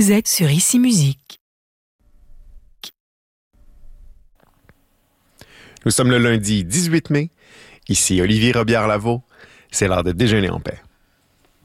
Vous êtes sur Ici Musique. Nous sommes le lundi 18 mai. Ici Olivier Robillard-Lavaux. C'est l'heure de déjeuner en paix.